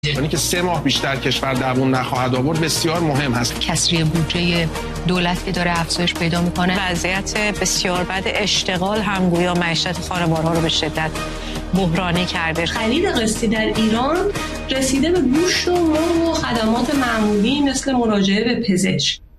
یعنی که 3 ماه بیشتر کشور دووم نخواهد آورد بسیار مهم هست. کسری بودجه دولت که داره افزایش پیدا میکنه، وضعیت بسیار بد اشتغال هم گویا معیشت خانوارها رو به شدت بحرانی کرده. خرید قسطی در ایران رسیده به گوشت و مرغ و خدمات معمولی مثل مراجعه به پزشک.